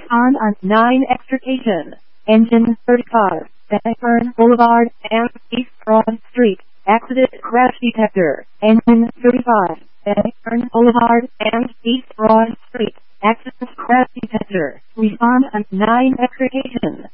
Respond on 9 extrication. Engine 35, Fern Boulevard and East Broad Street. Accident crash detector. Engine 35, Fern Boulevard and East Broad Street. Accident crash detector. Respond on 9 extrication.